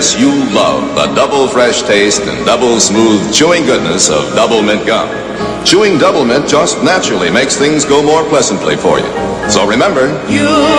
Yes, you love the double fresh taste and double smooth chewing goodness of Double Mint gum. Chewing Double Mint just naturally makes things go more pleasantly for you. So remember, you